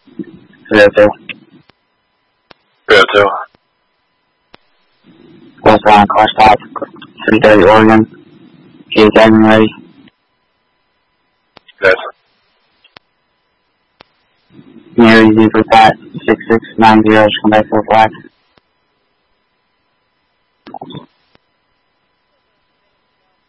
302. 302. Westbound car stop, 330 Oregon. Key tagging ready. Yes. Near easy for that, 6690, come back to the flag.